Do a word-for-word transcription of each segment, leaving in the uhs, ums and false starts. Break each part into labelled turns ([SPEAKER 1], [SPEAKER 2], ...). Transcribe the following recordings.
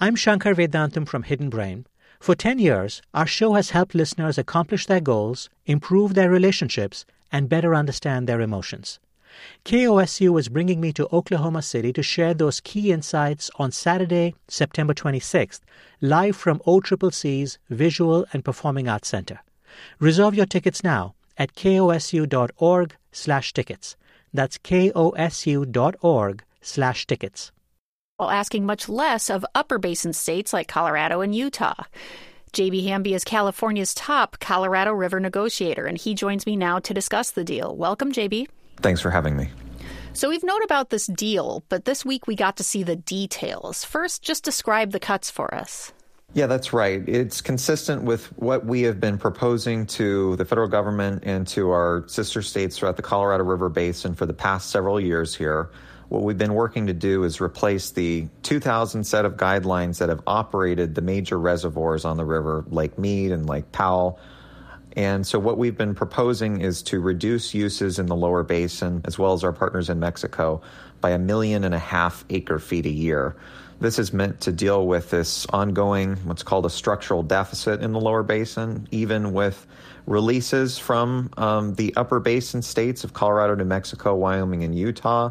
[SPEAKER 1] I'm Shankar Vedantam from Hidden Brain. For ten years, our show has helped listeners accomplish their goals, improve their relationships, and better understand their emotions. K O S U is bringing me to Oklahoma City to share those key insights on Saturday, September twenty-sixth, live from O C C C's Visual and Performing Arts Center. Reserve your tickets now at kosu.org slash tickets. That's kosu.org slash tickets.
[SPEAKER 2] While asking much less of upper basin states like Colorado and Utah. J B Hamby is California's top Colorado River negotiator, and he joins me now to discuss the deal. Welcome, J B.
[SPEAKER 3] Thanks for having me.
[SPEAKER 2] So we've known about this deal, but this week we got to see the details. First, just describe the cuts for us.
[SPEAKER 3] Yeah, that's right. It's consistent with what we have been proposing to the federal government and to our sister states throughout the Colorado River Basin for the past several years here. What we've been working to do is replace the two thousand set of guidelines that have operated the major reservoirs on the river, Lake Mead and Lake Powell. And so what we've been proposing is to reduce uses in the lower basin, as well as our partners in Mexico, by a million and a half acre feet a year. This is meant to deal with this ongoing, what's called a structural deficit in the lower basin, even with releases from um, the upper basin states of Colorado, New Mexico, Wyoming, and Utah.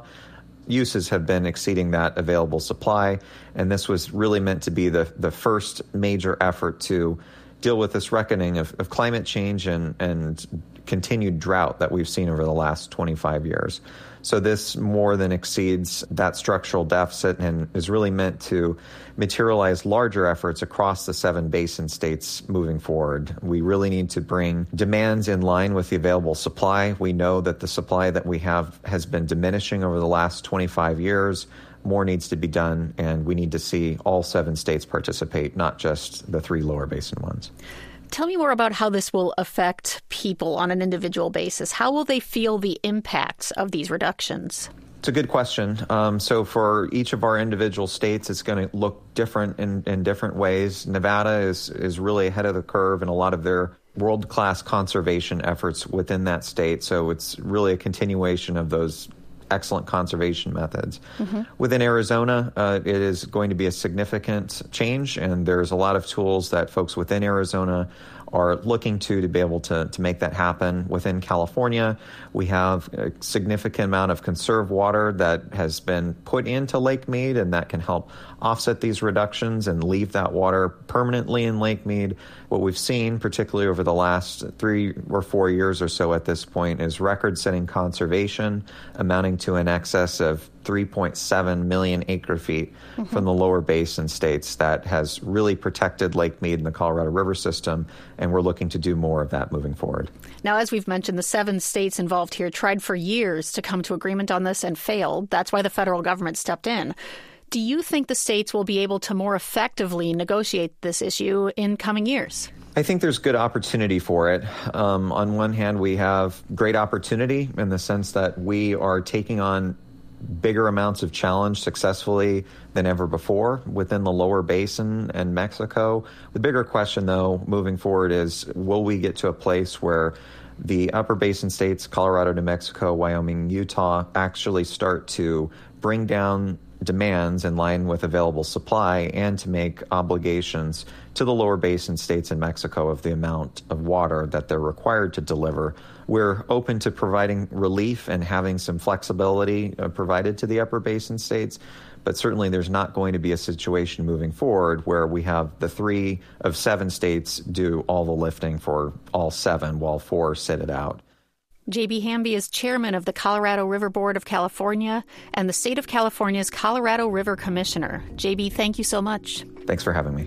[SPEAKER 3] Uses have been exceeding that available supply, and this was really meant to be the, the first major effort to deal with this reckoning of, of climate change and, and continued drought that we've seen over the last twenty-five years. So this more than exceeds that structural deficit and is really meant to materialize larger efforts across the seven basin states moving forward. We really need to bring demands in line with the available supply. We know that the supply that we have has been diminishing over the last twenty-five years. More needs to be done, and we need to see all seven states participate, not just the three lower basin ones.
[SPEAKER 2] Tell me more about how this will affect people on an individual basis. How will they feel the impacts of these reductions?
[SPEAKER 3] It's a good question. Um, so for each of our individual states, it's going to look different in, in different ways. Nevada is, is really ahead of the curve in a lot of their world-class conservation efforts within that state. So it's really a continuation of those excellent conservation methods. Mm-hmm. Within Arizona, uh, it is going to be a significant change, and there's a lot of tools that folks within Arizona are looking to to be able to, to make that happen. Within California, we have a significant amount of conserved water that has been put into Lake Mead, and that can help offset these reductions and leave that water permanently in Lake Mead. What we've seen, particularly over the last three or four years or so at this point, is record-setting conservation amounting to an excess of three point seven million acre feet mm-hmm. from the lower basin states. That has really protected Lake Mead and the Colorado River system, and we're looking to do more of that moving forward.
[SPEAKER 2] Now, as we've mentioned, the seven states involved here tried for years to come to agreement on this and failed. That's why the federal government stepped in. Do you think the states will be able to more effectively negotiate this issue in coming years?
[SPEAKER 3] I think there's good opportunity for it. Um, on one hand, we have great opportunity in the sense that we are taking on bigger amounts of challenge successfully than ever before within the lower basin and Mexico. The bigger question, though, moving forward is, will we get to a place where the upper basin states, Colorado, New Mexico, Wyoming, Utah, actually start to bring down demands in line with available supply and to make obligations to the lower basin states in Mexico of the amount of water that they're required to deliver. We're open to providing relief and having some flexibility uh, provided to the upper basin states, but certainly there's not going to be a situation moving forward where we have the three of seven states do all the lifting for all seven while four sit it out.
[SPEAKER 2] J B Hamby is chairman of the Colorado River Board of California and the state of California's Colorado River Commissioner. J B, thank you so much.
[SPEAKER 3] Thanks for having me.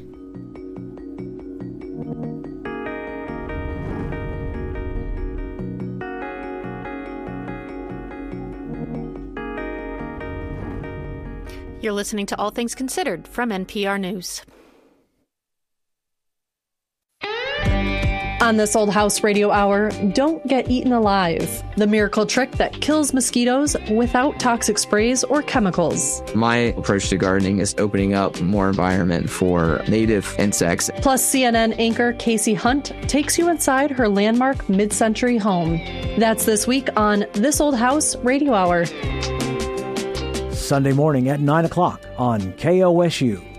[SPEAKER 2] You're listening to All Things Considered from N P R News.
[SPEAKER 4] On This Old House Radio Hour, don't get eaten alive. The miracle trick that kills mosquitoes without toxic sprays or chemicals.
[SPEAKER 5] My approach to gardening is opening up more environment for native insects.
[SPEAKER 4] Plus, C N N anchor Casey Hunt takes you inside her landmark mid-century home. That's this week on This Old House Radio Hour.
[SPEAKER 6] Sunday morning at nine o'clock on K O S U.